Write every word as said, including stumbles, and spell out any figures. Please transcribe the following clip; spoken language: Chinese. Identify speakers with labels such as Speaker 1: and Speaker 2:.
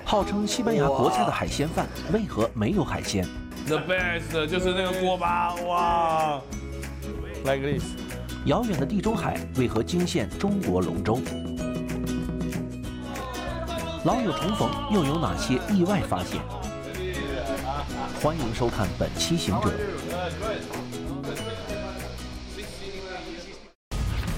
Speaker 1: 号称西班牙国菜的海鲜饭，为何没有海鲜
Speaker 2: ？The best 就是那个锅巴，哇 ，like this。
Speaker 1: 遥远的地中海为何惊现中国龙舟？老友重逢又有哪些意外发现？欢迎收看本期《行者》。